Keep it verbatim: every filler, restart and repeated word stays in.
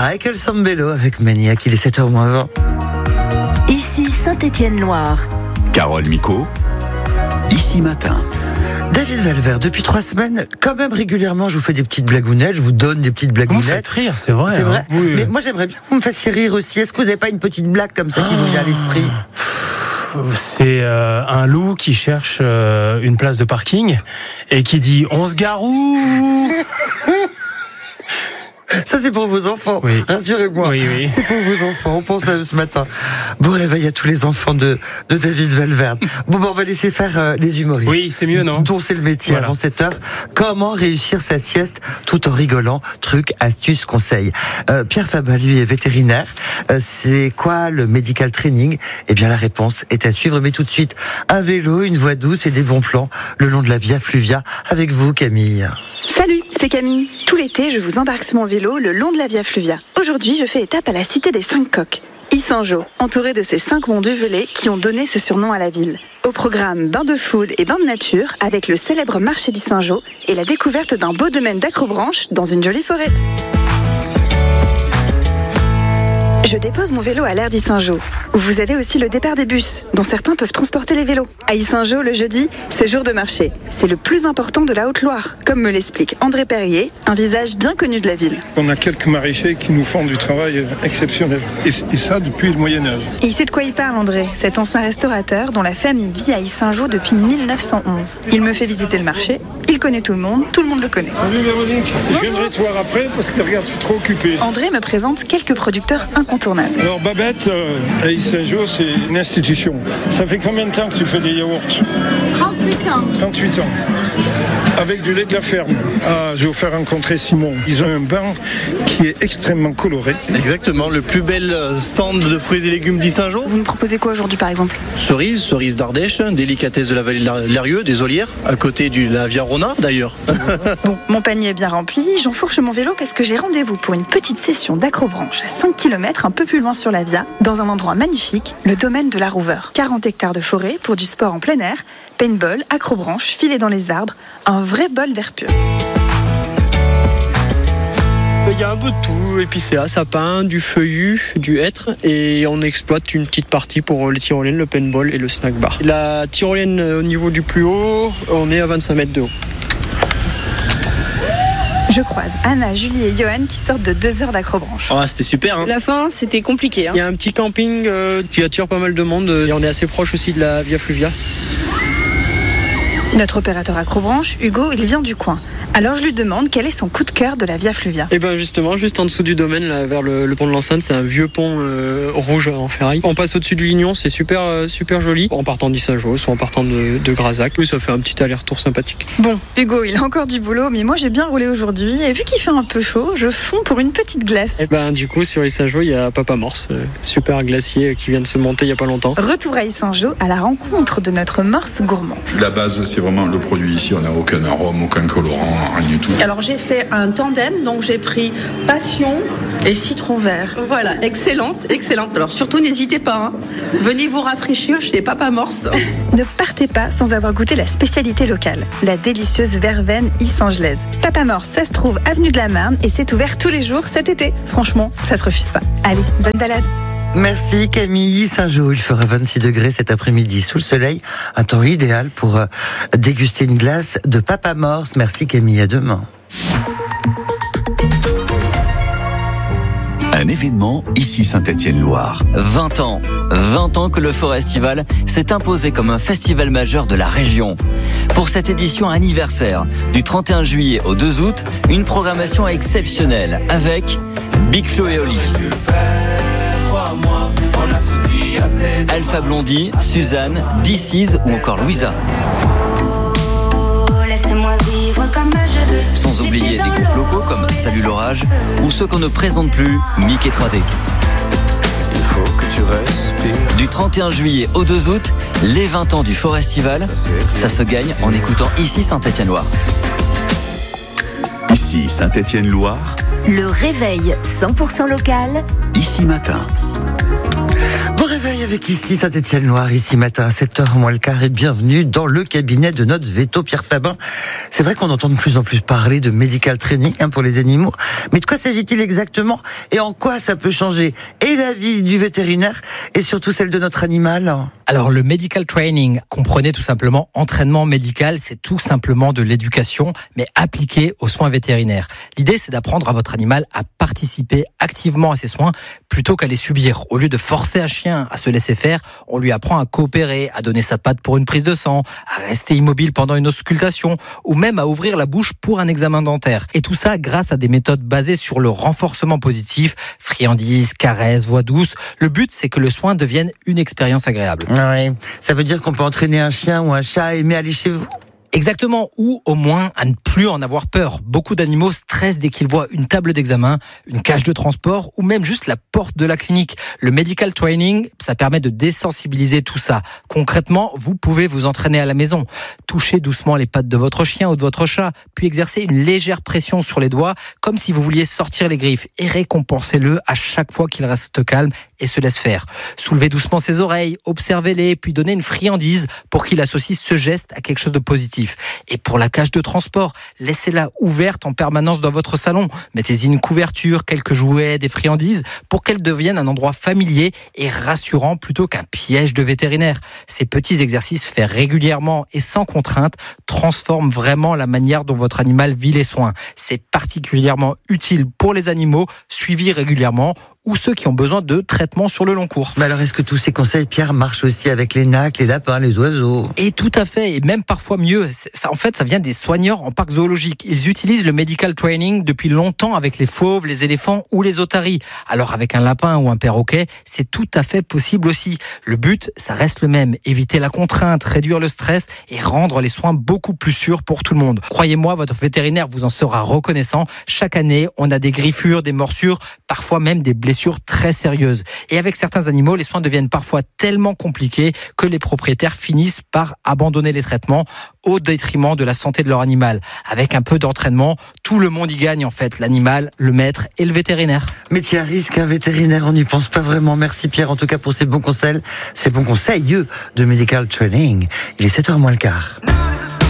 Michael Sambello avec Maniac, il est sept heures moins vingt. Ici Saint-Étienne-Loire. Carole Micot, Ici Matin. David Valvert, depuis trois semaines, quand même régulièrement, je vous fais des petites blagounettes, je vous donne des petites blagounettes. Vous me faites rire, c'est vrai. C'est vrai. Hein, oui. Mais moi, j'aimerais bien que vous me fassiez rire aussi. Est-ce que vous n'avez pas une petite blague comme ça qui vous vient à l'esprit ? C'est euh, un loup qui cherche euh, une place de parking et qui dit « On se gare où ?» Ça, c'est pour vos enfants. Oui. Rassurez-moi. Oui, oui. C'est pour vos enfants. On pense à eux ce matin. Bon réveil à tous les enfants de, de David Valverde. Bon, ben, on va laisser faire euh, les humoristes. Oui, c'est mieux, non ? Dont c'est le métier Voilà. avant sept heures. Comment réussir sa sieste tout en rigolant ? Trucs, astuces, conseils. Euh, Pierre Fabat, lui, est vétérinaire. Euh, c'est quoi le medical training ? Eh bien, la réponse est à suivre. Mais tout de suite, un vélo, une voix douce et des bons plans le long de la Via Fluvia. Avec vous, Camille. Salut, c'est Camille. Tout l'été, je vous embarque sur mon vélo le long de la Via Fluvia. Aujourd'hui, je fais étape à la cité des cinq coqs, Yssingeaux, entouré de ces cinq monts duvelés qui ont donné ce surnom à la ville. Au programme, bain de foule et bain de nature avec le célèbre marché d'Yssingeaux et la découverte d'un beau domaine d'acrobranche dans une jolie forêt. Je dépose mon vélo à l'aire d'Yssingeaux, où vous avez aussi le départ des bus, dont certains peuvent transporter les vélos. À Yssingeaux, le jeudi, c'est jour de marché. C'est le plus important de la Haute-Loire, comme me l'explique André Perrier, un visage bien connu de la ville. On a quelques maraîchers qui nous font du travail exceptionnel. Et, et ça depuis le Moyen-Âge. Et il sait de quoi il parle, André, cet ancien restaurateur dont la famille vit à Yssingeaux depuis mille neuf cent onze. Il me fait visiter le marché, il connaît tout le monde, tout le monde le connaît. Salut Véronique, je viendrai te voir après parce que regarde, je suis trop occupé. André me présente quelques producteurs incontournables. Alors Babette, euh, à Yssingeaux, c'est une institution. Ça fait combien de temps que tu fais des yaourts ? trente-huit ans. trente-huit ans. Avec du lait de la ferme. Ah, je vais vous faire rencontrer Simon. Ils ont un bain qui est extrêmement coloré. Exactement, le plus bel stand de fruits et légumes d'Yssingeaux. Vous me proposez quoi aujourd'hui, par exemple ? Cerises, cerises d'Ardèche, délicatesse de la vallée de l'Arieux, des Olières, à côté de la Via Rona d'ailleurs. Bon, mon panier est bien rempli, j'enfourche mon vélo parce que j'ai rendez-vous pour une petite session d'acrobranche à cinq kilomètres un peu plus loin sur la Via, dans un endroit magnifique, le domaine de la Rouveur. quarante hectares de forêt pour du sport en plein air, paintball, acrobranche, filet dans les arbres, un vrai bol d'air pur. Il y a un peu de tout, épicéa, sapin, du feuillu, du hêtre, et on exploite une petite partie pour les tyroliennes, le paintball et le snack bar. La tyrolienne au niveau du plus haut, on est à vingt-cinq mètres de haut. Je croise Anna, Julie et Johan qui sortent de deux heures d'acrobranche. Ah, c'était super, hein. La fin, c'était compliqué. Hein. Il y a un petit camping euh, qui attire pas mal de monde, et on est assez proche aussi de la Via Fluvia. Notre opérateur acrobranche, Hugo, il vient du coin. Alors je lui demande quel est son coup de cœur de la Via Fluvia. Et bien justement, juste en dessous du domaine, là, vers le, le pont de l'Enceinte, c'est un vieux pont euh, rouge en ferraille. On passe au-dessus du Lignon, c'est super, euh, super joli. En partant d'Yssingeaux, soit en partant de, de Grazac. Oui, ça fait un petit aller-retour sympathique. Bon, Hugo, il a encore du boulot, mais moi j'ai bien roulé aujourd'hui. Et vu qu'il fait un peu chaud, je fonds pour une petite glace. Et ben du coup, sur Yssingeaux, il y a Papa Morse, euh, super glacier qui vient de se monter il y a pas longtemps. Retour à Yssingeaux à la rencontre de notre morse gourmand. La base, c'est vraiment le produit ici. On n'a aucun arôme, aucun colorant, rien du tout. Alors j'ai fait un tandem, donc j'ai pris passion et citron vert. Voilà, excellente, excellente. Alors surtout n'hésitez pas, hein. Venez vous rafraîchir chez Papa Morse. Ne partez pas sans avoir goûté la spécialité locale, la délicieuse verveine ysingelaise. Papa Morse, ça se trouve avenue de la Marne et c'est ouvert tous les jours cet été. Franchement, ça se refuse pas. Allez, bonne balade. Merci Camille. Yssingeaux, il fera vingt-six degrés cet après-midi sous le soleil. Un temps idéal pour euh, déguster une glace de Papa Morse. Merci Camille, à demain. Un événement ici Saint-Étienne-Loire. vingt ans. vingt ans que le Forestival s'est imposé comme un festival majeur de la région. Pour cette édition anniversaire, du trente et un juillet au deux août, une programmation exceptionnelle avec Big Flo et Oli, Alpha Blondy, Suzanne, D C ou encore Louisa. Sans oublier des groupes locaux comme Salut l'orage ou ceux qu'on ne présente plus, Mickey trois D. Il faut que tu respires. Du trente et un juillet au deux août, les vingt ans du Forestival, ça, ça se gagne en écoutant Ici Saint-Étienne-Loire. Ici Saint-Étienne-Loire. Le réveil cent pour cent local. Ici Matin. Bon réveil Oui, avec ici Saint-Étienne-Loire, ici matin à sept heures moins le quart, et bienvenue dans le cabinet de notre veto Pierre Fabin. C'est vrai qu'on entend de plus en plus parler de medical training hein, pour les animaux, mais de quoi s'agit-il exactement et en quoi ça peut changer et la vie du vétérinaire et surtout celle de notre animal? Alors le medical training, comprenez tout simplement entraînement médical, c'est tout simplement de l'éducation, mais appliquée aux soins vétérinaires. L'idée c'est d'apprendre à votre animal à participer activement à ces soins plutôt qu'à les subir. Au lieu de forcer un chien à se laisser faire, on lui apprend à coopérer, à donner sa patte pour une prise de sang, à rester immobile pendant une auscultation ou même à ouvrir la bouche pour un examen dentaire. Et tout ça grâce à des méthodes basées sur le renforcement positif, friandises, caresses, voix douce. Le but c'est que le soin devienne une expérience agréable. Oui, ça veut dire qu'on peut entraîner un chien ou un chat à aimer aller chez vous? Exactement, ou au moins à ne plus en avoir peur. Beaucoup d'animaux stressent dès qu'ils voient une table d'examen, une cage de transport ou même juste la porte de la clinique. Le medical training, ça permet de désensibiliser tout ça. Concrètement, vous pouvez vous entraîner à la maison. Touchez doucement les pattes de votre chien ou de votre chat, puis exercer une légère pression sur les doigts, comme si vous vouliez sortir les griffes, et récompensez-le à chaque fois qu'il reste calme et se laisse faire. Soulevez doucement ses oreilles, observez-les, puis donnez une friandise pour qu'il associe ce geste à quelque chose de positif. Et pour la cage de transport, laissez-la ouverte en permanence dans votre salon. Mettez-y une couverture, quelques jouets, des friandises pour qu'elle devienne un endroit familier et rassurant plutôt qu'un piège de vétérinaire. Ces petits exercices faits régulièrement et sans contrainte transforment vraiment la manière dont votre animal vit les soins. C'est particulièrement utile pour les animaux suivis régulièrement ou ceux qui ont besoin de traitements sur le long cours. Mais alors est-ce que tous ces conseils, Pierre, marchent aussi avec les nacs, les lapins, les oiseaux? Et tout à fait, et même parfois mieux. Ça, en fait, ça vient des soigneurs en parc zoologique. Ils utilisent le medical training depuis longtemps avec les fauves, les éléphants ou les otaries. Alors avec un lapin ou un perroquet, c'est tout à fait possible aussi. Le but, ça reste le même, éviter la contrainte, réduire le stress et rendre les soins beaucoup plus sûrs pour tout le monde. Croyez-moi, votre vétérinaire vous en sera reconnaissant. Chaque année, on a des griffures, des morsures, parfois même des blessures très sérieuses. Et avec certains animaux, les soins deviennent parfois tellement compliqués que les propriétaires finissent par abandonner les traitements au détriment de la santé de leur animal. Avec un peu d'entraînement, tout le monde y gagne en fait, l'animal, le maître et le vétérinaire. Métier à risque, un vétérinaire, on n'y pense pas vraiment. Merci Pierre en tout cas pour ces bons conseils, ces bons conseils de medical training. Il est sept heures moins le quart.